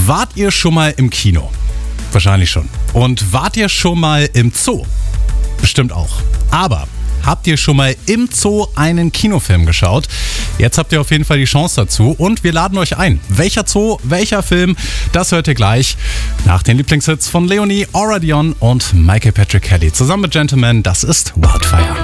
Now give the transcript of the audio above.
Wart ihr schon mal im Kino? Wahrscheinlich schon. Und wart ihr schon mal im Zoo? Bestimmt auch. Aber habt ihr schon mal im Zoo einen Kinofilm geschaut? Jetzt habt ihr auf jeden Fall die Chance dazu und wir laden euch ein. Welcher Zoo, welcher Film, das hört ihr gleich nach den Lieblingshits von Leonie, Aura Dion und Michael Patrick Kelly. Zusammen mit Gentleman, das ist Wildfire.